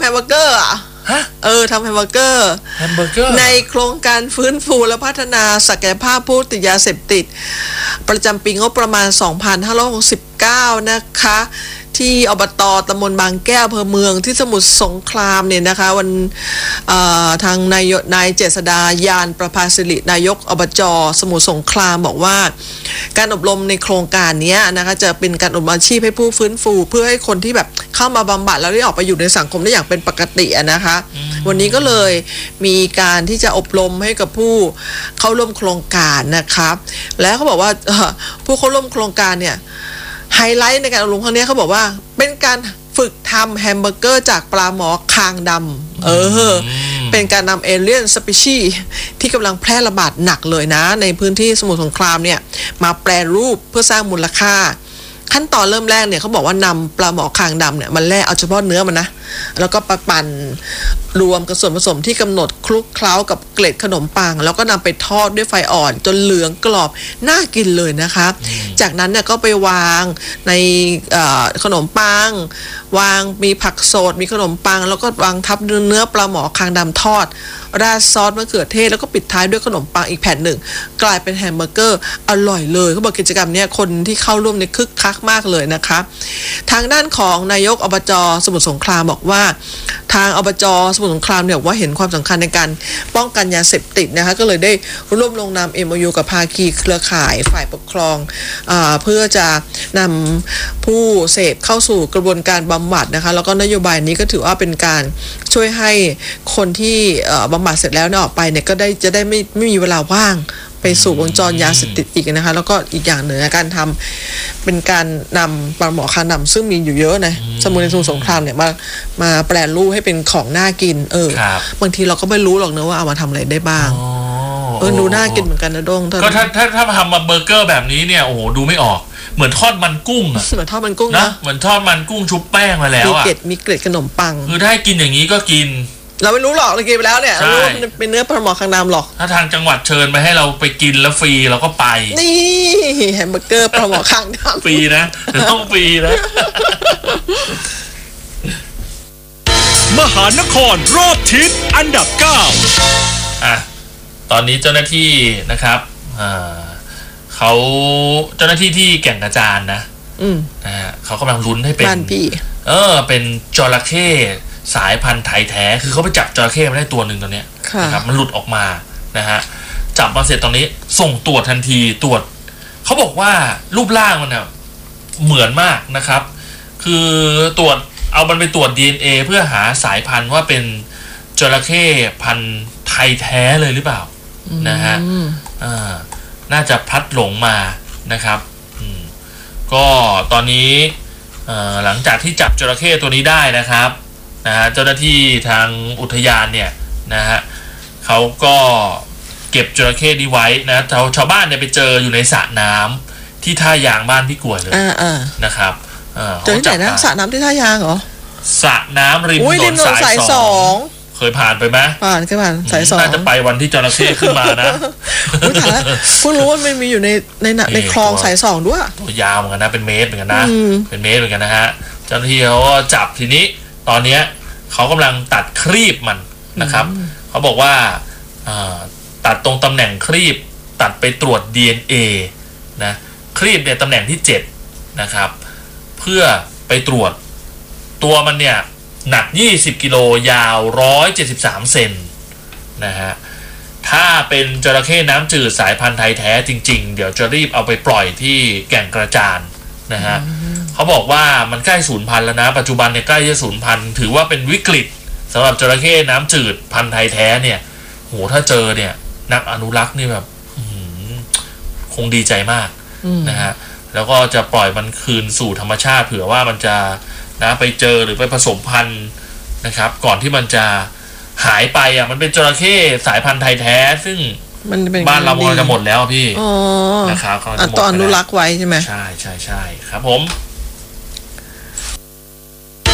มเบอร์เกอร์อ่ะทำแฮมเบอร์เกอร์ในโครงการฟื้นฟูและพัฒนาศักยภาพผู้ติดยาเสพติดประจำปีงบประมาณ 2569 นะคะที่อบต.ตำบลบางแก้วอำเภอเมืองที่สมุทรสงครามเนี่ยนะคะวันทางนายเจษดายานประภาสิรินายกอบจ.สมุทรสงครามบอกว่าการอบรมในโครงการนี้นะคะจะเป็นการอบรมอาชีพให้ผู้ฟื้นฟูเพื่อให้คนที่แบบเข้ามาบำบัดแล้วได้ออกไปอยู่ในสังคมได้อย่างเป็นปกตินะคะวันนี้ก็เลยมีการที่จะอบรมให้กับผู้เข้าร่วมโครงการนะคะแล้วเขาบอกว่าผู้เข้าร่วมโครงการเนี่ยไฮไลท์ในการอบรมครั้งนี้เขาบอกว่าเป็นการฝึกทำแฮมเบอร์เกอร์จากปลาหมอคางดำเป็นการนำเอเลียนสปีชีส์ที่กำลังแพร่ระบาดหนักเลยนะในพื้นที่สมุทรสงครามเนี่ยมาแปรรูปเพื่อสร้างมูลค่าขั้นตอนเริ่มแรกเนี่ยเขาบอกว่านำปลาหมอคางดำเนี่ยมันแล่เอาเฉพาะเนื้อมันนะแล้วก็ปั่นรวมกับส่วนผสมที่กำหนดคลุกเคล้ากับเกล็ดขนมปังแล้วก็นำไปทอดด้วยไฟอ่อนจนเหลืองกรอบน่ากินเลยนะคะจากนั้นเนี่ยก็ไปวางในขนมปังวางมีผักสดมีขนมปังแล้วก็วางทับเนื้อปลาหมอคางดำทอดราดซอสมะเขือเทศแล้วก็ปิดท้ายด้วยขนมปังอีกแผ่นหนึ่งกลายเป็นแฮมเบอร์เกอร์อร่อยเลยเขาบอกกิจกรรมนี้คนที่เข้าร่วมในคึกคักมากเลยนะคะทางด้านของนายกอบจ.สมุทรสงครามบอกว่าทางอบจ.สมุทรสงครามเนี่ยว่าเห็นความสำคัญในการป้องกันยาเสพติดนะคะก็เลยได้ร่วมลงนาม MOU กับภาคีเครือข่ายฝ่ายปกครองเพื่อจะนำผู้เสพเข้าสู่กระบวนการบำบัดนะคะแล้วก็นโยบายนี้ก็ถือว่าเป็นการช่วยให้คนที่บำบัดเสร็จแล้วออกไปเนี่ยก็จะได้ไม่มีเวลาว่างไปสู่วงจรยาเสพติดอีกนะคะแล้วก็อีกอย่างหนึ่งการทำเป็นการนำปลาหมอคางดำซึ่งมีอยู่เยอะนะสมุทรสงครามเนี่ยมาแปรรูปให้เป็นของน่ากินบางทีเราก็ไม่รู้หรอกนะว่าเอามาทำอะไรได้บ้างดูน่ากินเหมือนกันนะด้งก็ถ้าทำมาเบอร์เกอร์แบบนี้เนี่ยโอ้โหดูไม่ออกเหมือนทอดมันกุ้งเหมือนทอดมันกุ้งนะเหมือนทอดมันกุ้งชุบแป้งมาแล้วมีเกล็ดขนมปังคือถ้ากินอย่างนี้ก็กินเราไม่รู้หรอกเรากินไปแล้วเนี่ยรู้ว่าเป็นเนื้อปลาหมอคางดำหรอกถ้าทางจังหวัดเชิญไปให้เราไปกินแล้วฟรีเราก็ไปนี่แฮมเบอร์เกอร์ปลาหมอคางดำฟรีนะแต่ต้องฟรีนะมหานครรอบทิศอันดับ9 ตอนนี้เจ้าหน้าที่นะครับเขาเจ้าหน้าที่ที่แก่งกระจานนะเขากำลังลุ้นให้เป็นเป็นจระเข้สายพันธุ์ไทยแท้คือเขาไปจับจระเข้มาได้ตัวหนึ่งตัวเนี้ยนะครับมันหลุดออกมานะฮะจับมาเสร็จตอนนี้ส่งตรวจทันทีตรวจเขาบอกว่ารูปร่างมันเนี่ยเหมือนมากนะครับคือตรวจเอามันไปตรวจ DNA เพื่อหาสายพันธุ์ว่าเป็นจระเข้พันธุ์ไทยแท้เลยหรือเปล่านะฮะน่าจะพลัดหลงมานะครับก็ตอนนี้หลังจากที่จับจระเข้ตัวนี้ได้นะครับนะฮะเจ้าหน้าที่ทางอุทยานเนี่ยนะฮะเขาก็เก็บจระเข้นี้ไว้นะชาวบ้านเนี่ยไปเจออยู่ในสระน้ำที่ท่ายางบ้านพี่กล้วยเลยนะครับเจอที่ไหนนะสระน้ำที่ท่ายางเหรอสระน้ำริมถนนสาย2เคยผ่านไปไหมเคยผ่านสาย2 น่าจะไปวันที่จระเข้ขึ้นมานะแต่เพิ่งรู้ว่ามันมีอยู่ในคลองสาย2ด้วยตัวยาวเหมือนกันนะเป็นเมตรเหมือนกันนะเป็นเมตรเหมือนกันนะฮะเจ้าหน้าที่เขาก็จับทีนี้ตอนนี้เขากำลังตัดครีบมันนะครับเขาบอกว่าตัดตรงตำแหน่งครีบตัดไปตรวจ DNA นะครีบเนี่ยตำแหน่งที่7นะครับเพื่อไปตรวจตัวมันเนี่ยหนัก20กิโลยาว173เซนนะฮะถ้าเป็นจระเข้น้ำจืดสายพันธุ์ไทยแท้จริงๆเดี๋ยวจะรีบเอาไปปล่อยที่แก่งกระจานนะฮะเขาบอกว่ามันใกล้สูญพันธุ์แล้วนะปัจจุบันเนี่ยใกล้จะสูญพันธุ์ถือว่าเป็นวิกฤตสำหรับจระเข้น้ำจืดพันธุ์ไทยแท้เนี่ยโหถ้าเจอเนี่ยนักอนุรักษ์นี่แบบคงดีใจมากนะฮะแล้วก็จะปล่อยมันคืนสู่ธรรมชาติเผื่อว่ามันจะนะไปเจอหรือไปผสมพันธุ์นะครับก่อนที่มันจะหายไปมันเป็นจระเข้สายพันธุ์ไทยแท้ซึ่งบ้านเราจะหมดแล้วพี่นะครับตอนอนุรักษ์ไว้ใช่ไหมใช่ครับผม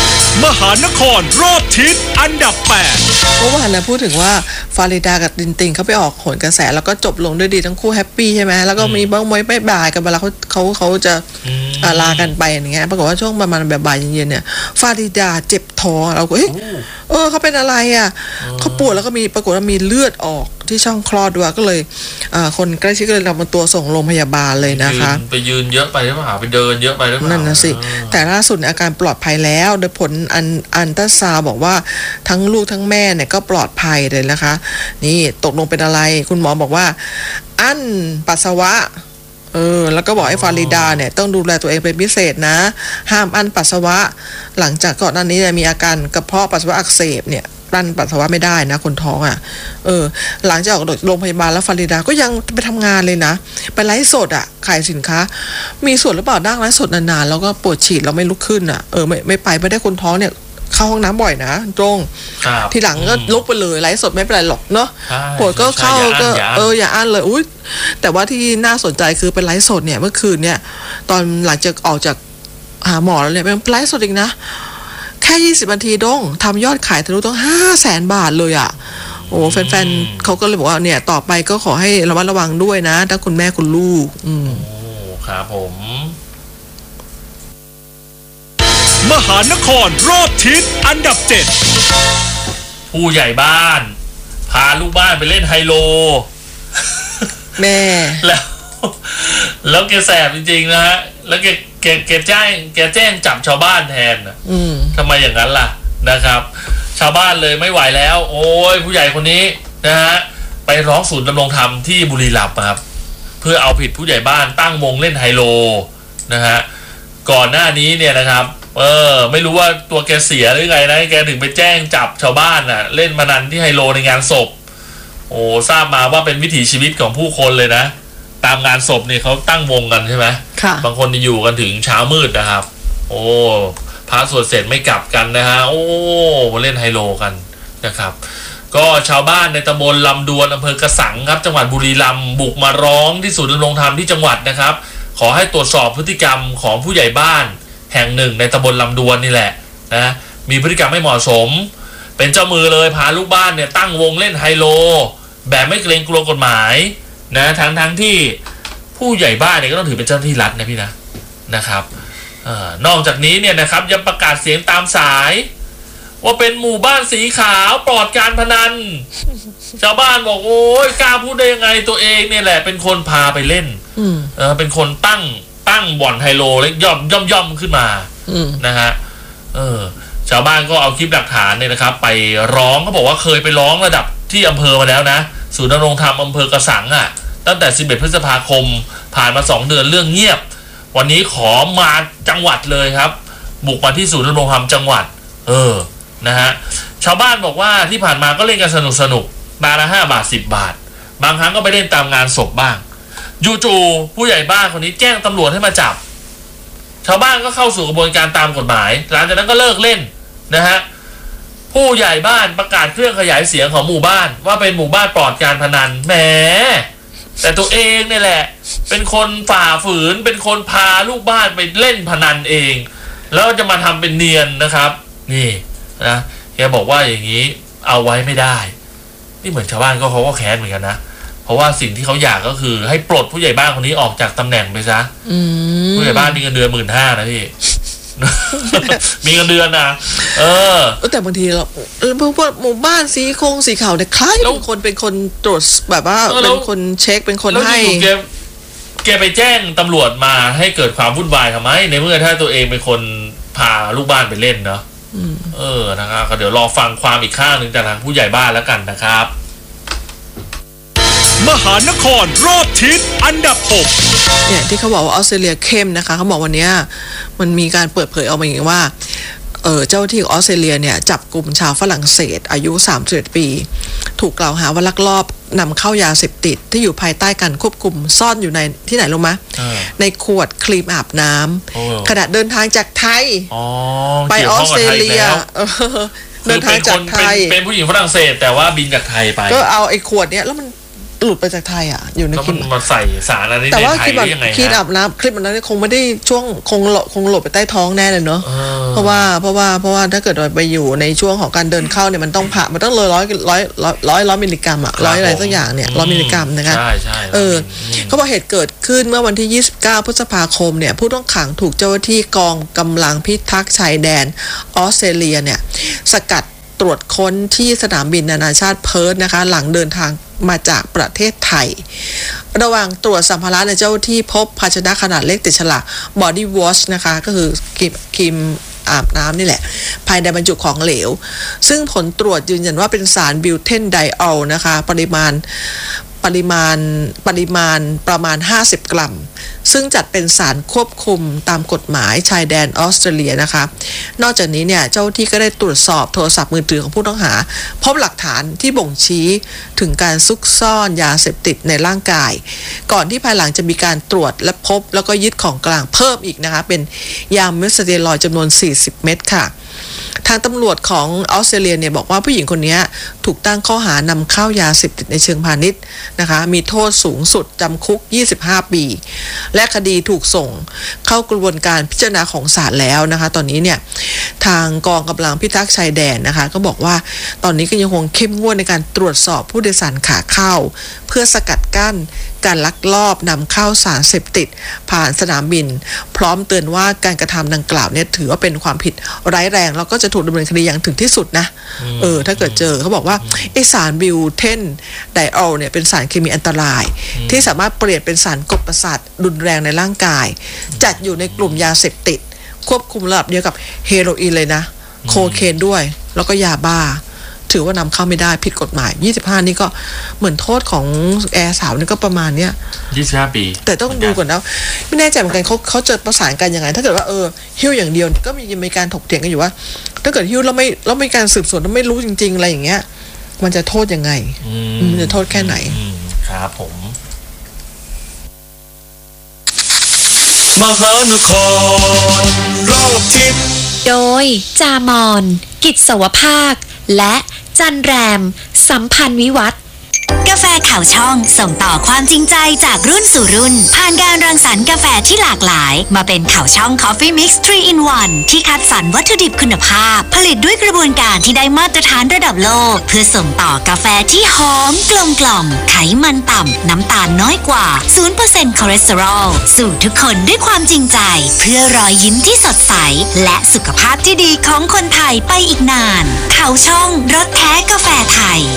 มหานครรอบทิศอันดับ 8 เมื่อวานนะพูดถึงว่าฟาริดากับตินติงเขาไปออกโหนกระแสแล้วก็จบลงด้วยดีทั้งคู่แฮปปี้ใช่ไหมแล้วก็มีบ้างไหมไม่บ่ายกันเวลาเขาจะลากันไปอย่างเงี้ยปรากฏว่าช่วงประมาณบ่ายเย็นๆเนี่ยฟาริดาเจ็บท้องเราก็เขาเป็นอะไรอ่ะเขาปวดแล้วก็มีปรากฏว่ามีเลือดออกที่ช่องคลอดด้วยก็เลยคนใกล้ชิดก็เลยนำตัวส่งโรงพยาบาลเลยนะคะไปยืนเยอะไปหรือเปล่าไปเดินเยอะไปหรือเปล่านั่นนะสิแต่ล่าสุดอาการปลอดภัยแล้วโดยผลอันตราซาวด์บอกว่าทั้งลูกทั้งแม่เนี่ยก็ปลอดภัยเลยนะคะนี่ตกลงเป็นอะไรคุณหมอบอกว่าอั้นปัสสาวะแล้วก็บอกให้ฟาริดาเนี่ยต้องดูแลตัวเองเป็นพิเศษนะห้ามอั้นปัสสาวะหลังจากก่อนหน้านี้มีอาการกระเพาะปัสสาวะอักเสบเนี่ยรั้นปัสสาวะไม่ได้นะคนท้องอ่ะหลังจากออกโรงพยาบาลแล้วฟาริดาก็ยังไปทำงานเลยนะไปไลฟ์สดอ่ะขายสินค้ามีส่วนหรือเปล่านั่งไลฟ์สดนานๆแล้วก็ปวดฉี่แล้วไม่ลุกขึ้นอ่ะไม่ไปไม่ได้คนท้องเนี่ยเข้าห้องน้ำบ่อยนะตรงทีหลังก็ลุกไปเลยไลฟ์สดไม่เป็นไรหรอกเนาะปวดก็เข้าก็อย่าอั้นเลยอุ้ยแต่ว่าที่น่าสนใจคือเป็นไลฟ์สดเนี่ยเมื่อคืนเนี่ยตอนหลังจากออกจากหาหมอแล้วเนี่ยเป็นไลฟ์สดอีกนะแค่20 นาทีดงทำยอดขายทะลุต้อง500,000 บาทเลยอ่ะโอ้แฟนๆเขาก็เลยบอกว่าเนี่ยต่อไปก็ขอให้ระมัดระวังด้วยนะทั้งคุณแม่คุณลูกครับผมมหานครรอบทิศอันดับ 7 ผู้ใหญ่บ้านพาลูกบ้านไปเล่นไฮโลแม่แล้วแกแสบจริงๆนะฮะแล้วแกแจ้งจับชาวบ้านแทนนะทำไมอย่างนั้นล่ะนะครับชาวบ้านเลยไม่ไหวแล้วโอ้ยผู้ใหญ่คนนี้นะฮะไปร้องศูนย์ดำรงธรรมที่บุรีรัมย์ครับเพื่อเอาผิดผู้ใหญ่บ้านตั้งวงเล่นไฮโลนะฮะก่อนหน้านี้เนี่ยนะครับไม่รู้ว่าตัวแกเสียหรือไงนะแกถึงไปแจ้งจับชาวบ้านน่ะเล่นพนันที่ไฮโลในงานศพโอ้ทราบมาว่าเป็นวิถีชีวิตของผู้คนเลยนะตามงานศพเนี่ยเขาตั้งวงกันใช่ไหมบางคนอยู่กันถึงเช้ามืดนะครับโอ้พระสวดเสร็จไม่กลับกันนะฮะโอ้มาเล่นไฮโลกันนะครับก็ชาวบ้านในตำบลลำดวนอำเภอกระสังครับจังหวัดบุรีรัมย์บุกมาร้องที่ศูนย์ดำรงธรรมที่จังหวัดนะครับขอให้ตรวจสอบพฤติกรรมของผู้ใหญ่บ้านแห่งหนึ่งในตำบลลำดวนนี่แหละนะมีพฤติกรรมไม่เหมาะสมเป็นเจ้ามือเลยพาลูกบ้านเนี่ยตั้งวงเล่นไฮโลแบบไม่เกรงกลัวกฎหมายนะทั้งที่ผู้ใหญ่บ้านเนี่ยก็ต้องถือเป็นเจ้าหน้าที่รัฐนะพี่นะครับนอกจากนี้เนี่ยนะครับยังประกาศเสียงตามสายว่าเป็นหมู่บ้านสีขาวปลอดการพนันชาวบ้านบอกโอ้ยกล้าพูดได้ยังไงตัวเองเนี่ยแหละเป็นคนพาไปเล่นเป็นคนตั้งบ่อนไฮโลเล็กย่อมขึ้นมานะฮะชาวบ้านก็เอาคลิปหลักฐานเนี่ยนะครับไปร้องเขาบอกว่าเคยไปร้องระดับที่อำเภอมาแล้วนะศูนย์ดำรงธรรมอำเภอกระสังอ่ะตั้งแต่11 พฤษภาคมผ่านมา2 เดือนเรื่องเงียบวันนี้ขอมาจังหวัดเลยครับบุกมาที่ศูนย์ดำรงธรรมจังหวัดนะฮะชาวบ้านบอกว่าที่ผ่านมาก็เล่นกันสนุกมาละ5 บาท 10 บาทบางครั้งก็ไปเล่นตามงานศพบ้างจู่ๆผู้ใหญ่บ้านคนนี้แจ้งตำรวจให้มาจับชาวบ้านก็เข้าสู่กระบวนการตามกฎหมายหลังจากนั้นก็เลิกเล่นนะฮะผู้ใหญ่บ้านประกาศเครื่องขยายเสียงของหมู่บ้านว่าเป็นหมู่บ้านปลอดการพนันแหมแต่ตัวเองเนี่ยแหละเป็นคนฝ่าฝืนเป็นคนพาลูกบ้านไปเล่นพนันเองแล้วจะมาทำเป็นเนียนนะครับนี่นะแกบอกว่าอย่างนี้เอาไว้ไม่ได้นี่เหมือนชาวบ้านเขาก็แค้นเหมือนกันนะเพราะว่าสิ่งที่เขาอยากก็คือให้ปลดผู้ใหญ่บ้านคนนี้ออกจากตำแหน่งไปซะผู้ใหญ่บ้านมีเงินเดือน15,000นะพี่ มีเงินเดือนนะแต่บางทีเราพวกหมู่บ้านสีขาวเนี่ยคล้ายเป็นคนตรวจแบบว่าเป็นคนเช็คเป็นคนให้แกไปแจ้งตำรวจมาให้เกิดความวุ่นวายทำไมในเมื่อถ้าตัวเองเป็นคนพาลูกบ้านไปเล่นเนาะนะครับก็เดี๋ยวรอฟังความอีกข้างหนึ่งจากทางผู้ใหญ่บ้านแล้วกันนะครับมหานครรอบทิศอันดับ 6 เนี่ยที่เขาบอกว่าออสเตรเลียเข้มนะคะเขาบอกวันนี้มันมีการเปิดเผยออกมาอย่างว่าเจ้าที่ออสเตรเลียเนี่ยจับกลุ่มชาวฝรั่งเศสอายุ31 ปีถูกกล่าวหาว่าลักลอบนำเข้ายาเสพติดที่อยู่ภายใต้การควบคุมซ่อนอยู่ในที่ไหนรู้ไหมในขวดครีมอาบน้ำขณะเดินทางจากไทยไปออสเตรเลียเดินทางจากไทยเป็นผู้หญิงฝรั่งเศสแต่ว่าบินจากไทยไปก็เอาไอ้ขวดเนี้ยแล้วมันหลุดไปจากไทยอ่ะอยู่ในแล้วคลิมัปนมาใส่สารอะไรในแต่ว่าไทคลิยปแบบได้ยังไงคลิปอาฮะบน้ำคลิปนั้นคงไม่ได้ช่วงคงหลบไปใต้ท้องแน่เลยเนาะเพราะว่าถ้าเกิดไปอยู่ในช่วงของการเดินเข้าเนี่ยมันต้องผ่ามันต้องเลยร้อยมิลลิกรัมอ่ะร้อยอะไรสักอย่างเนี่ย100 มิลลิกรัมนะคะใช่เขาบอกเหตุเกิดขึ้นเมื่อวันที่29 พฤษภาคมเนี่ยผู้ต้องขังถูกเจ้าหน้าที่กองกำลังพิทักษ์ชายแดนออสเตรเลียเนี่ยสกัดตรวจค้นที่สนามบินนานาชาติเพิร์ธนะคะหลังเดินทางมาจากประเทศไทยระหว่างตรวจสัมภาระในเจ้าหน้าที่พบภาชนะขนาดเล็กติดฉลาก body wash นะคะก็คือครีมอาบน้ำนี่แหละภายในบรรจุของเหลวซึ่งผลตรวจยืนยันว่าเป็นสารบิวเทนไดออลนะคะปริมาณประมาณ50 กรัมซึ่งจัดเป็นสารควบคุมตามกฎหมายชายแดนออสเตรเลียนะคะนอกจากนี้เนี่ยเจ้าที่ก็ได้ตรวจสอบโทรศัพท์มือถือของผู้ต้องหาพบหลักฐานที่บ่งชี้ถึงการซุกซ่อนยาเสพติดในร่างกายก่อนที่ภายหลังจะมีการตรวจและพบแล้วก็ยึดของกลางเพิ่มอีกนะคะเป็นยาเม็ดสเตียรอยด์จำนวน40 เม็ดค่ะทางตำรวจของออสเตรเลียเนี่ยบอกว่าผู้หญิงคนนี้ถูกตั้งข้อหานำเข้ายาเสพติดในเชิงพาณิชย์นะคะมีโทษสูงสุดจำคุก25 ปีและคดีถูกส่งเข้ากระบวนการพิจารณาของศาลแล้วนะคะตอนนี้เนี่ยทางกองกำลังพิทักษ์ชายแดนนะคะก็บอกว่าตอนนี้ก็ยังคงเข้มงวดในการตรวจสอบผู้โดยสารขาเข้าเพื่อสกัดกั้นการลักลอบนำเข้าสารเสพติดผ่านสนามบินพร้อมเตือนว่าการกระทำดังกล่าวเนี่ยถือว่าเป็นความผิดร้ายแรงแล้วก็จะถูกดำเนินคดีอย่างถึงที่สุดนะถ้าเกิดเจอเขาบอกว่าไอสารบิวเทนไดออลเนี่ยเป็นสารเคมีอันตรายที่สามารถเปลี่ยนเป็นสารกดประสาทรุนแรงในร่างกายจัดอยู่ในกลุ่มยาเสพติดควบคุมระดับเดียวกับเฮโรอีนเลยนะโคเคนด้วยแล้วก็ยาบ้าถือว่านำเข้าไม่ได้ผิดกฎหมาย25นี่ก็เหมือนโทษของแอร์สาวนี่ก็ประมาณเนี้ย 25 ปีแต่ต้องดูก่อนนะไม่แน่ใจเหมือนกันเขาจะประสานกันยังไงถ้าเกิดว่าหิ้วอย่างเดียวก็มีการถกเถียงกันอยู่ว่าถ้าเกิดหิ้วแล้วไม่การสืบสวนแล้วไม่รู้จริงๆอะไรอย่างเงี้ยมันจะโทษยังไงมันจะโทษแค่ไหนครับผมมหานครรอบทิศโดยจามอนกิจสวภาคและจันแรมสัมพันธ์วิวัฒน์กาแฟข่าวช่องส่งต่อความจริงใจจากรุ่นสู่รุ่นผ่านการรังสรรค์กาแฟที่หลากหลายมาเป็นข่าวช่อง Coffee Mix 3 in 1ที่คัดสรรวัตถุดิบคุณภาพผลิตด้วยกระบวนการที่ได้มาตรฐานระดับโลกเพื่อส่งต่อกาแฟที่หอมกลมกล่อมไขมันต่ำน้ำตาลน้อยกว่า 0% คอเลสเตอรอลสู่ทุกคนด้วยความจริงใจเพื่อรอยยิ้มที่สดใสและสุขภาพที่ดีของคนไทยไปอีกนานข่าวช่องรสแท้กาแฟไทย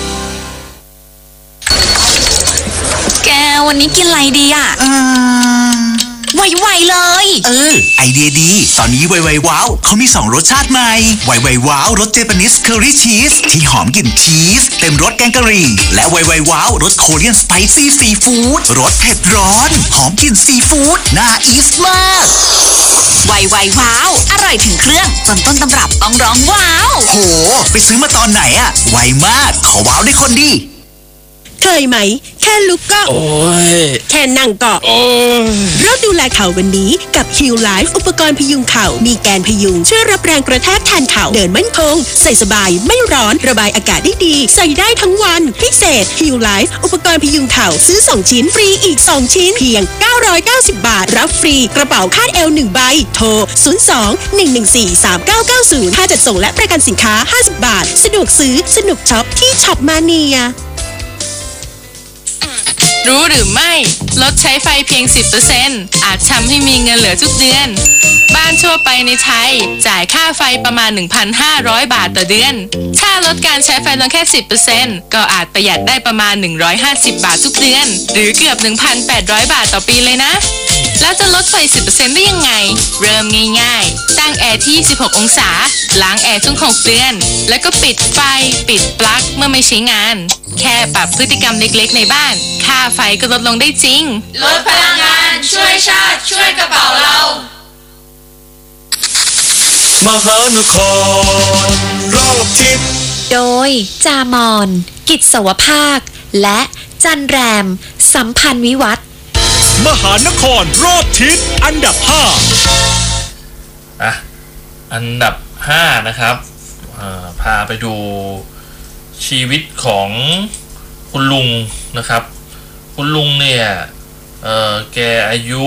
แกวันนี้กินอะไรดีอ่ะไวๆเลยไอเดียดีตอนนี้ไวๆว้าวเขามี2รสชาติใหม่ไวๆว้าวรสเจแปนิสเคอรี่ชีสที่หอมกลิ่นชีสเต็มรสแกงกะหรี่และไวๆว้าวรสโคเรียนสไปซี่ซีฟู้ดรสเผ็ดร้อนหอมกลิ่นซีฟู้ดน่าอีสมากไวๆว้าวอร่อยถึงเครื่องจนต้นตำรับต้องร้องว้าวโหไปซื้อมาตอนไหนอะไวมากขอว้าวได้คนดีเคยไหมแค่ลุกก็โอ้ยแค่นั่งก็โอ้ยเริ่มดูแลเข่าวันนี้กับ Heal Life อุปกรณ์พยุงเข่ามีแกนพยุงช่วยรับแรงกระแทกแทนเข่าเดินมั่นคงใส่สบายไม่ร้อนระบายอากาศได้ดีใส่ได้ทั้งวันพิเศษ Heal Life อุปกรณ์พยุงเข่าซื้อ2ชิ้นฟรีอีก2ชิ้นเพียง990 บาทรับฟรีกระเป๋าคาดเอว1ใบโทร02-114-3990ค่าจัดส่งและประกันสินค้า50 บาทสะดวกซื้อสนุกช็อปที่ช็อปมาเนียรู้หรือไม่ลดใช้ไฟเพียง 10% อาจทำให้มีเงินเหลือทุกเดือนบ้านทั่วไปในไทยจ่ายค่าไฟประมาณ 1,500 บาทต่อเดือนถ้าลดการใช้ไฟลงแค่ 10% ก็อาจประหยัดได้ประมาณ150 บาททุกเดือนหรือเกือบ 1,800 บาทต่อปีเลยนะแล้วจะลดไฟ 10% ได้ยังไงเริ่มง่ายๆตั้งแอร์ที่16 องศาล้างแอร์ทุก6เดือนแล้วก็ปิดไฟปิดปลั๊กเมื่อไม่ใช้งานแค่ปรับพฤติกรรมเล็กๆในบ้านค่าไฟก็ลดลงได้จริงลดพลังงานช่วยชาติช่วยกระเป๋าเรามหานครรอบทิศโดยจามอนกิจสวภาคและจันแรมสัมพันธ์วิวัฒน์มหานครรอบทิศอันดับอันดับ5นะครับพาไปดูชีวิตของคุณลุงนะครับคุณลุงเนี่ยแกอายุ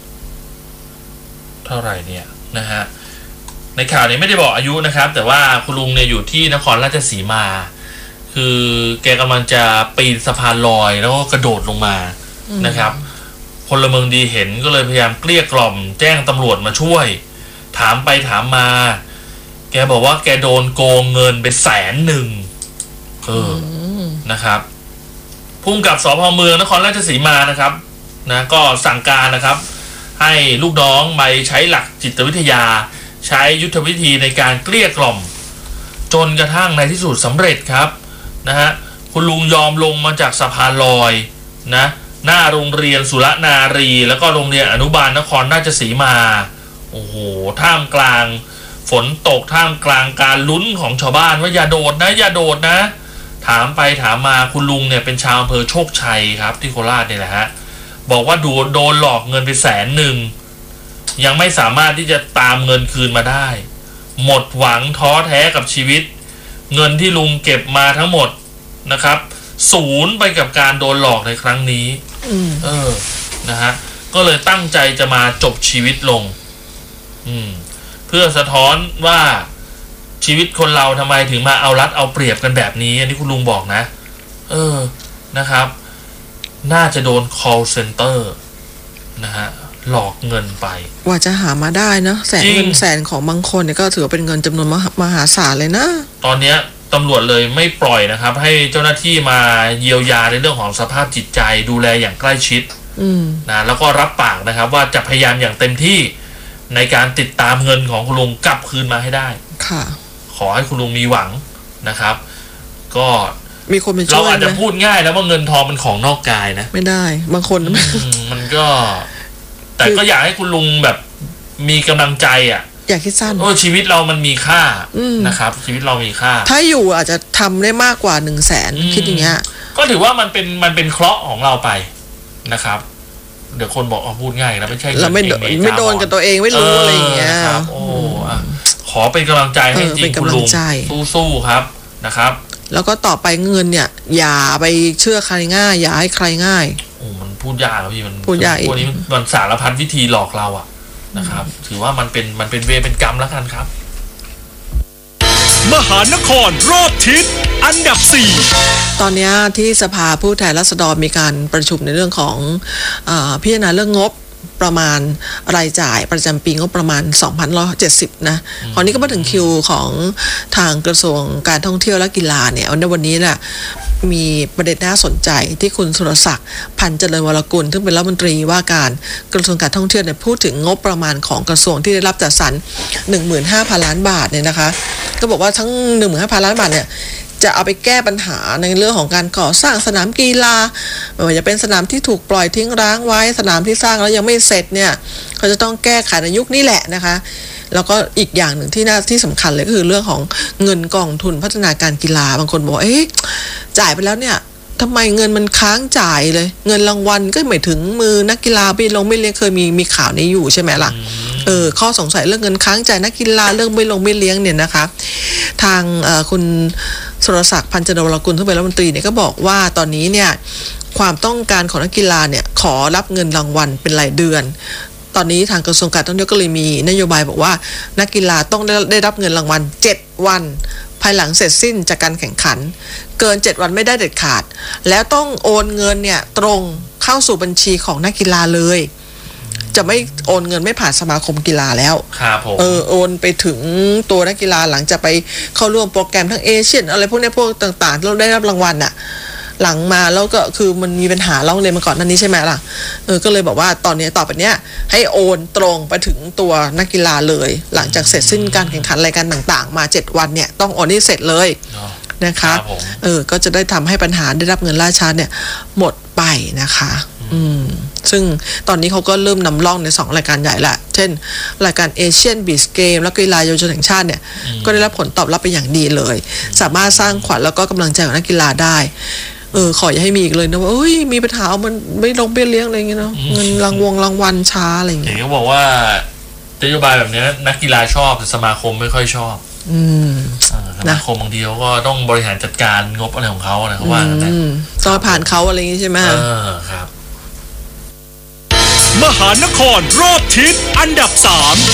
เท่าไหร่เนี่ยนะฮะในข่าวนี้ไม่ได้บอกอายุนะครับแต่ว่าคุณลุงเนี่ยอยู่ที่นครราชสีมาคือแกกำลังจะปีนสะพานลอยแล้วก็กระโดดลงมานะครับพลเมืองดีเห็นก็เลยพยายามเกลี้ยกล่อมแจ้งตำรวจมาช่วยถามไปถามมาแกบอกว่าแกโดนโกงเงินไป100,000นะครับพุ่งกับสภ.เมืองนครราชสีมานะครับนะก็สั่งการนะครับให้ลูกน้องไปใช้หลักจิตวิทยาใช้ยุทธวิธีในการเกลี้ยกล่อมจนกระทั่งในที่สุดสำเร็จครับนะฮะคุณลุงยอมลงมาจากสะพานลอยนะหน้าโรงเรียนสุรนารีแล้วก็โรงเรียนอนุบาลนครราชสีมาโอ้โหท่ามกลางฝนตกท่ามกลางการลุ้นของชาวบ้านว่าอย่าโดดนะอย่าโดดนะถามไปถามมาคุณลุงเนี่ยเป็นชาวอำเภอโชคชัยครับที่โคราชเนี่ยแหละฮะบอกว่าโดนหลอกเงินไป100,000ยังไม่สามารถที่จะตามเงินคืนมาได้หมดหวังท้อแท้กับชีวิตเงินที่ลุงเก็บมาทั้งหมดนะครับศูนย์ไปกับการโดนหลอกในครั้งนี้นะฮะก็เลยตั้งใจจะมาจบชีวิตลงเพื่อสะท้อนว่าชีวิตคนเราทำไมถึงมาเอารัดเอาเปรียบกันแบบนี้อันนี้คุณลุงบอกนะนะครับน่าจะโดน call center นะฮะหลอกเงินไปว่าจะหามาได้นะเงินแสนของบางคนเนี่ยก็ถือเป็นเงินจำนวนมหาศาลเลยนะตอนนี้ตำรวจเลยไม่ปล่อยนะครับให้เจ้าหน้าที่มาเยียวยาในเรื่องของสภาพจิตใจดูแลอย่างใกล้ชิดนะแล้วก็รับปากนะครับว่าจะพยายามอย่างเต็มที่ในการติดตามเงินของคุณลุงกลับคืนมาให้ได้ค่ะขอให้คุณลุงมีหวังนะครับก็มีคนเป็นช่วยเราอาจจะพูดง่ายแล้วว่าเงินทองมันของนอกกายนะไม่ได้บางคนมันก็แต่ก็อยากให้คุณลุงแบบมีกำลังใจอยากคิดสั้นชีวิตเรามันมีค่านะครับชีวิตเรามีค่าถ้าอยู่อาจจะทำได้มากกว่า100,000คิดอย่างเงี้ยก็ถือว่ามันเป็นเคราะห์ของเราไปนะครับเดี๋ยวคนบอกพูดง่ายนะไม่ใช่เราไม่โดนกับตัวเองไม่รู้อะไรอย่างเงี้ยครับขอเป็นกำลังใจให้จริงคุณลุงสู้ๆครับนะครับแล้วก็ต่อไปเงินเนี่ยอย่าไปเชื่อใครง่ายอย่าให้ใครง่ายมันพูดยากครับพี่มันพูดยากพวกนี้มันสารพัดวิธีหลอกเรานะครับถือว่ามันเป็นเวรเป็นกรรมแล้วกันครับมหานครรอบทิศอันดับ4 ตอนนี้ที่สภาผู้แทนราษฎรมีการประชุมในเรื่องของพิจารณาเรื่องงบประมาณรายจ่ายประจำปีงบประมาณ 2,170 นะคราวนี้ก็มาถึงคิวของทางกระทรวงการท่องเที่ยวและกีฬาเนี่ยในวันนี้น่ะมีประเด็นน่าสนใจที่คุณสุรศักดิ์พันธ์เจริญวรกุลซึ่งเป็นรัฐมนตรีว่าการกระทรวงการท่องเที่ยวเนี่ยพูดถึงงบประมาณของกระทรวงที่ได้รับจัดสรร 15,000 ล้านบาทเนี่ยนะคะก็บอกว่าทั้ง 15,000 ล้านบาทเนี่ยจะเอาไปแก้ปัญหาในเรื่องของการก่อสร้างสนามกีฬาไม่ว่าจะเป็นสนามที่ถูกปล่อยทิ้งร้างไว้สนามที่สร้างแล้วยังไม่เสร็จเนี่ยเขาจะต้องแก้ไขในยุคนี้แหละนะคะแล้วก็อีกอย่างหนึ่งที่สำคัญเลยก็คือเรื่องของเงินกองทุนพัฒนาการกีฬาบางคนบอกจ่ายไปแล้วเนี่ยทำไมเงินมันค้างจ่ายเลยเงินรางวัลก็ไม่ถึงมือนักกีฬาไม่เลี้ยงเคยมีข่าวนี้อยู่ใช่ไหมล่ะข้อสงสัยเรื่องเงินค้างจ่ายนักกีฬาเรื่องไม่เลี้ยงเนี่ยนะคะทางคุณสุรศักดิ์พันธ์เจริญวรกุลซึ่งเป็นรัฐมนตรีเนี่ยก็บอกว่าตอนนี้เนี่ยความต้องการของนักกีฬาเนี่ยขอรับเงินรางวัลเป็นรายเดือนตอนนี้ทางกระทรวงการท่องเที่ยวก็เลยมีนโยบายบอกว่านักกีฬาต้องได้รับเงินรางวัล7วันภายหลังเสร็จสิ้นจากการแข่งขันเกิน7วันไม่ได้เด็ดขาดแล้วต้องโอนเงินเนี่ยตรงเข้าสู่บัญชีของนักกีฬาเลยจะไม่โอนเงินไม่ผ่านสมาคมกีฬาแล้วครับผมโอนไปถึงตัวนักกีฬาหลังจะไปเข้าร่วมโปรแกรมทั้งเอเชียนอะไรพวกนี้พวกต่างๆเราได้รับรางวัลหลังมาแล้วก็คือมันมีปัญหาร้องเรียนมาก่อนนั้นนี้ใช่ไหมล่ะก็เลยบอกว่าตอนนี้ต่อไปเนี้ยให้โอนตรงไปถึงตัวนักกีฬาเลยหลังจากเสร็จสิ้นการแข่งขันรายการต่างๆมา7วันเนี่ยต้องโอนให้เสร็จเลยนะคะก็จะได้ทำให้ปัญหาได้รับเงินล่าช้าเนี่ยหมดไปนะคะซึ่งตอนนี้เขาก็เริ่มนำร่องใน2รายการใหญ่ละเช่นรายการเอเชียนบีชเกมแล้วก็กีฬาเยาวชนแห่งชาติเนี่ยก็ได้รับผลตอบรับเป็นอย่างดีเลยสามารถสร้างขวัญแล้วก็กำลังใจของนักกีฬาได้ขออย่าให้มีอีกเลยนะว่ามีปัญหามันไม่ลงเบี้ยเลี้ยงอะไรอย่างเงี้ยเนาะเงินรางวัลช้าอะไรอย่างเงี้ยเขาบอกว่านโยบายแบบนี้นักกีฬาชอบแต่สมาคมไม่ค่อยชอบสมาคมบางทีเขาก็ต้องบริหารจัดการงบอะไรของเขานะเขาว่ากันนะต้องผ่านเขาอะไรอย่างงี้ใช่ไหมครับมหานครรอบทิศอันดับ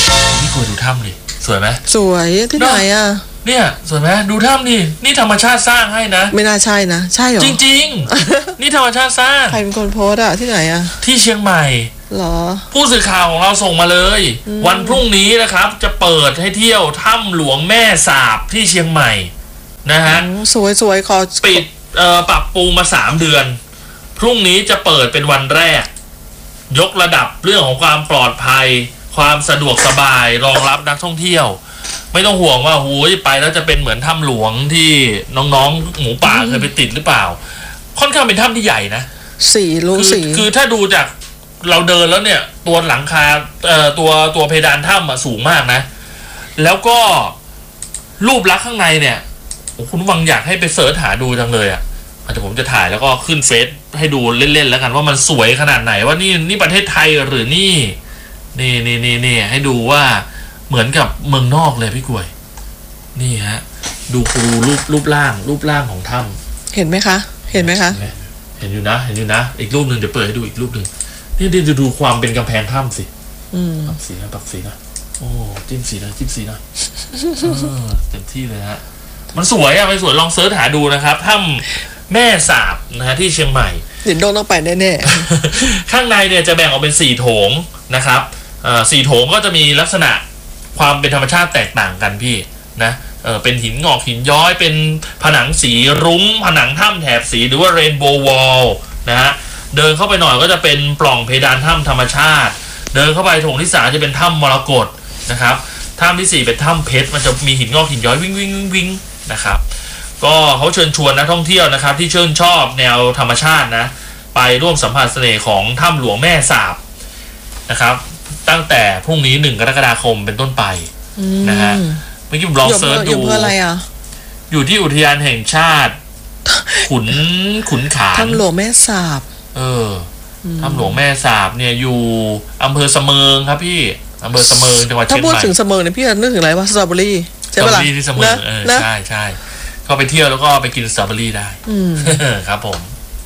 3 นี่คุยดูถ้ำดิสวยไหมสวยที่ไหนอ่ะเนี่ยสวยไหมดูถ้ำดินี่ธรรมชาติสร้างให้นะไม่น่าใช่นะใช่หรอจริงๆนี่ธรรมชาติสร้างใครเป็นคนโพสอะที่ไหนอะที่เชียงใหม่หรอผู้สื่อข่าวของเราส่งมาเลยวันพรุ่งนี้นะครับจะเปิดให้เที่ยวถ้ำหลวงแม่สาบที่เชียงใหม่นะฮะสวยขอปิดปรับปรุงมา3 เดือนพรุ่งนี้จะเปิดเป็นวันแรกยกระดับเรื่องของความปลอดภัยความสะดวกสบายรองรับนักท่องเที่ยวไม่ต้องห่วงว่าหูยไปแล้วจะเป็นเหมือนถ้ำหลวงที่น้องๆหมูป่าเคยไปติดหรือเปล่าค่อนข้างเป็นถ้ำที่ใหญ่นะคือถ้าดูจากเราเดินแล้วเนี่ยตัวหลังคาตัวเพดานถ้ำสูงมากนะแล้วก็รูปลักษณ์ข้างในเนี่ยคุณวังอยากให้ไปเสิร์ชหาดูจังเลยอาจจะผมจะถ่ายแล้วก็ขึ้นเฟซให้ดูเล่นๆแล้วกันว่ามันสวยขนาดไหนว่านี่ประเทศไทยหรือนี่ให้ดูว่าเหมือนกับเมืองนอกเลยพี่กวยนี่ฮะดูรูปร่างของถ้ำเห็นไหมคะเห็นอยู่นะอีกรูปหนึ่งเดี๋ยวเปิดให้ดูอีกรูปหนึ่งนี่ดูความเป็นกำแพงถ้ำสิปรับสีนะโอ้จิ้มสีนะเต็มที่เลยฮะมันสวยไปสวยลองเสิร์ชหาดูนะครับถ้ำแม่สาบนะฮะที่เชียงใหม่เดี๋ยวต้องไปแน่ๆข้างในเนี่ยจะแบ่งออกเป็น4 โถงนะครับ4 โถงก็จะมีลักษณะความเป็นธรรมชาติแตกต่างกันพี่นะเป็นหินงอกหินย้อยเป็นผนังสีรุ้งผนังถ้ำแถบสีหรือว่าเรนโบว์วอลนะฮะเดินเข้าไปหน่อยก็จะเป็นปล่องเพดานถ้ำธรรมชาติเดินเข้าไปโถงที่3จะเป็นถ้ำมรกตนะครับถ้ำที่4เป็นถ้ำเพชรมันจะมีหินงอกหินย้อยวิ่งนะครับก็เขาเชิญชวนนักท่องเที่ยวนะครับที่ชื่นชอบแนวธรรมชาตินะไปร่วมสัมผัสเสน่ห์ของถ้ำหลวงแม่สาบนะครับตั้งแต่พรุ่งนี้1 กรกฎาคมเป็นต้นไปนะฮะเมื่อกี้ผมลองเซิร์ชดูอยู่ที่อุทยานแห่งชาติขุนขานถ้ำหลวงแม่สาบถ้ำหลวงแม่สาบเนี่ยอยู่อำเภอเสมิงครับพี่อำเภอเสมิงจังหวัดเชียงใหม่ถ้าพูดถึงเสมิงเนี่ยพี่นึกถึงอะไรวะสตรอเบอรี่ใช่ปะล่ะที่เสมิงใช่ก็ไปเที่ยวแล้วก็ไปกินสตรอเบอรี่ได้ครับผม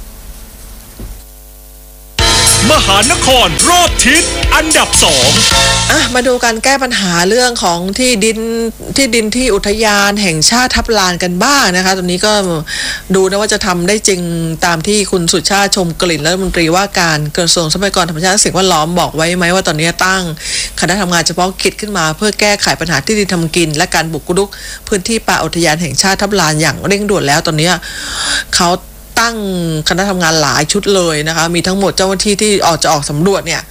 มหานครรอบทิศอันดับ2 มาดูการแก้ปัญหาเรื่องของที่ดินที่อุทยานแห่งชาติทับลานกันบ้างนะคะตรงนี้ก็ดูนะว่าจะทำได้จริงตามที่คุณสุชาติชมกลิ่นรัฐมนตรีว่าการกระทรวงทรัพยากรธรรมชาติและสิ่งแวดล้อมบอกไว้ไหมว่าตอนนี้ตั้งคณะทำงานเฉพาะกิจขึ้นมาเพื่อแก้ไขปัญหาที่ดินทำกินและการบุกรุกพื้นที่ป่าอุทยานแห่งชาติทับลานอย่างเร่งด่วนแล้วตอนนี้เขาตั้งคณะทำงานหลายชุดเลยนะคะมีทั้งหมดเจ้าหน้าที่ที่จะออกสำรวจเนี่ย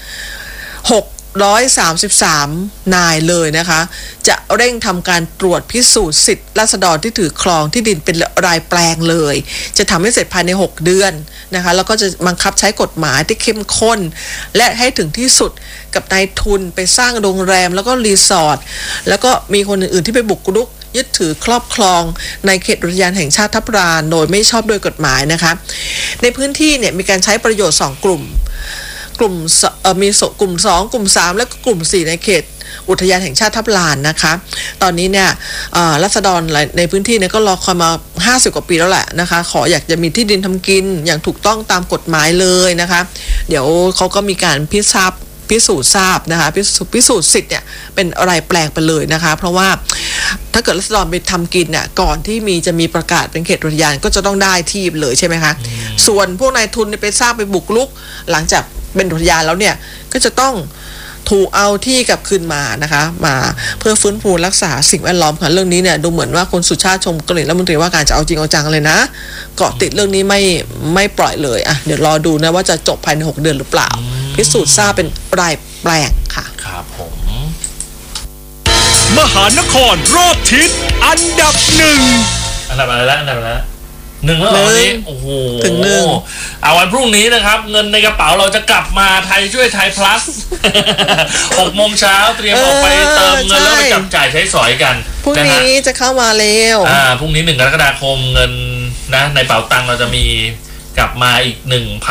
633 นายเลยนะคะจะเร่งทำการตรวจพิสูจน์สิทธิราษฎรที่ถือครองที่ดินเป็นรายแปลงเลยจะทำให้เสร็จภายใน6 เดือนนะคะแล้วก็จะบังคับใช้กฎหมายที่เข้มข้นและให้ถึงที่สุดกับนายทุนไปสร้างโรงแรมแล้วก็รีสอร์ทแล้วก็มีคนอื่นๆที่ไปบุกรุกยึดถือครอบครองในเขตอุทยานแห่งชาติทับลานโดยไม่ชอบโดยกฎหมายนะคะในพื้นที่เนี่ยมีการใช้ประโยชน์2 กลุ่มมีกลุ่ม2 กลุ่ม3และก็กลุ่ม4ในเขตอุทยานแห่งชาติทับลานนะคะตอนนี้เนี่ยรัษฎรในพื้นที่เนี่ยก็รอคอยมา50 กว่าปีแล้วแหละนะคะขออยากจะมีที่ดินทำกินอย่างถูกต้องตามกฎหมายเลยนะคะเดี๋ยวเขาก็มีการพิสูจน์ทราบนะคะพิสูจน์สิทธิ์เนี่ยเป็นรายแปลงไปเลยนะคะเพราะว่าถ้าเกิดรัษฎรไปทำกินเนี่ยก่อนที่จะมีประกาศเป็นเขตอุทยานก็จะต้องได้ที่เลยใช่ไหมคะส่วนพวกนายทุนไปสร้างไปบุกรุกหลังจากเป็นอุทยานแล้วเนี่ยก็จะต้องถูกเอาที่กลับคืนมานะคะมาเพื่อฟื้นฟูรักษาสิ่งแวดล้อมค่ะเรื่องนี้เนี่ยดูเหมือนว่าคุณสุชาติชมกลิ่นรัฐมนตรีว่าการจะเอาจริงเอาจังเลยนะเกาะติดเรื่องนี้ไม่ปล่อยเลยเดี๋ยวรอดูนะว่าจะจบภายใน6 เดือนหรือเปล่าพิสูจน์ทราบเป็นรายแปลงค่ะครับผมมหานครรอบทิศอันดับ1 อันดับอะไรละ1แล้ววันนี้โอ้โหถึง 1วันพรุ่งนี้นะครับเงินในกระเป๋าเราจะกลับมาไทยช่วยไทย plus 6 โมงเช้าเตรียมออกไปเติมเงินแล้วไปจับจ่ายใช้สอยกันพรุ่งนี้จะเข้ามาเร็วพรุ่งนี้1 กรกฎาคมเงินนะในเป๋าตังค์เราจะมีกลับมาอีก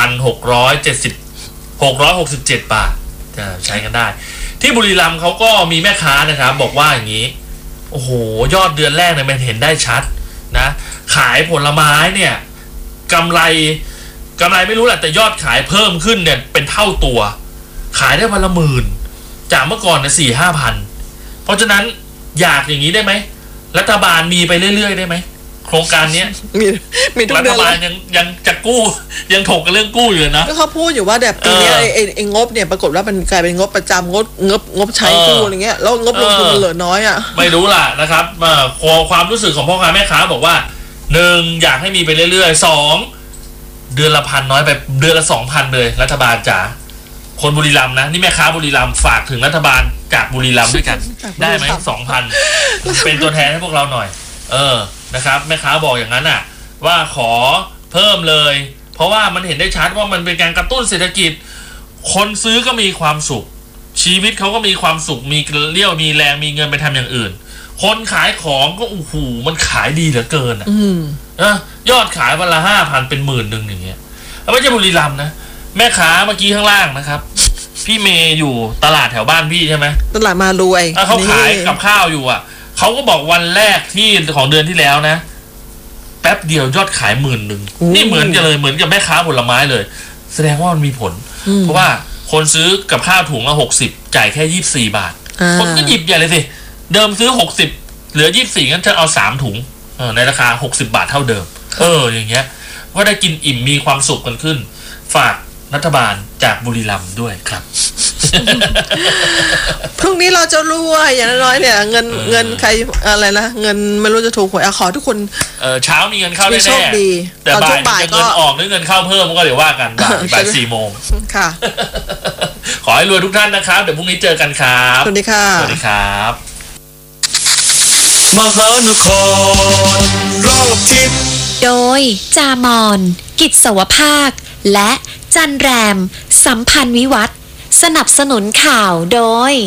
1,667 บาทจะใช้กันได้ที่บุรีรัมย์เขาก็มีแม่ค้านะครับบอกว่าอย่างนี้โอ้โหยอดเดือนแรกเนี่ยมันเห็นได้ชัดนะขายผลไม้เนี่ยกำไรไม่รู้แหละแต่ยอดขายเพิ่มขึ้นเนี่ยเป็นเท่าตัวขายได้วันละ10,000จากเมื่อก่อนเนี่ย4-5 พันเพราะฉะนั้นอยากอย่างนี้ได้ไหมรัฐบาลมีไปเรื่อยๆได้ไหมโครงการนี้มีทุกเดือนรัฐบาลยังจะกู้ยังถกกันเรื่องกู้อยู่นะก็เขาพูดอยู่ว่าแบบปีนี้ไอ้งบเนี่ยปรากฏว่ามันกลายเป็นงบประจำงบใช้กู้อะไรเงี้ยแล้วงบลงทุนมันเหลือน้อยอ่ะไม่รู้ล่ะนะครับความรู้สึกของพ่อค้าแม่ค้าบอกว่า1อยากให้มีไปเรื่อยๆ2เดือนละ1,000น้อยไปเดือนละ2,000เลยรัฐบาลจ๋าคนบุรีรัมย์นะนี่แม่ค้าบุรีรัมย์ฝากถึงรัฐบาลจากบุรีรัมย์ด้วยกันได้ไหม2,000เป็นตัวแทนให้พวกเราหน่อยนะครับแม่ค้าบอกอย่างนั้นอ่ะว่าขอเพิ่มเลยเพราะว่ามันเห็นได้ชัดว่ามันเป็นการกระตุ้นเศรษฐกิจคนซื้อก็มีความสุขชีวิตเขาก็มีความสุขมีเรี่ยวมีแรงมีเงินไปทำอย่างอื่นคนขายของก็โอ้โหมันขายดีเหลือเกินอ่ะยอดขายวันละ 5,000 เป็น10,000อย่างเงี้ยแล้วไม่ใช่บุรีรัมย์นะแม่ค้าเมื่อกี้ข้างล่างนะครับพี่เมย์อยู่ตลาดแถวบ้านพี่ใช่ไหมตลาดมารวยเขาขายกับข้าวอยู่อ่ะเขาก็บอกวันแรกที่ของเดือนที่แล้วนะแป๊บเดียวยอดขาย10,000นี่เหมือนกันเลยเหมือนกับแม่ค้าผลไม้เลยแสดงว่ามันมีผลเพราะว่าคนซื้อกับข้าวถุงละ60จ่ายแค่24 บาทคนก็หยิบใหญ่เลยสิเดิมซื้อ60เหลือ24งั้นจะเอา3ถุงในราคา60 บาทเท่าเดิมอย่างเงี้ยก็ได้กินอิ่มมีความสุขกันขึ้นฝากรัฐบาลจากบุรีรัมย์ด้วยครับพรุ่งนี้เราจะรู้ว่าอย่างน้อยเนี่ยเงินใครอะไรนะเงินไม่รู้จะถูกหวยขอทุกคนเช้ามีเงินเข้าแน่ๆแต่บ่ายเงินออกหรือเงินเข้าเพิ่มก็เดี๋ยวว่ากันบ่าย4 โมงค่ะขอให้รวยทุกท่านนะครับเดี๋ยวพรุ่งนี้เจอกันครับสวัสดีค่ะสวัสดีครับมหานครรอบทิศโดยจามอนกิจสวภาคและจันแรมสัมพันธ์วิวัฒน์สนับสนุนข่าวโดย